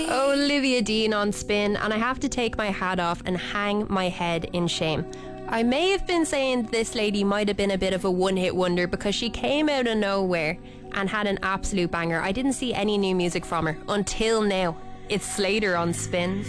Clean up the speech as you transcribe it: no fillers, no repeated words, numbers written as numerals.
Olivia Dean on Spin, and I have to take my hat off and hang my head in shame. I may have been saying this lady might have been a bit of a one-hit wonder because she came out of nowhere and had an absolute banger. I didn't see any new music from her until now. It's Slater on Spin.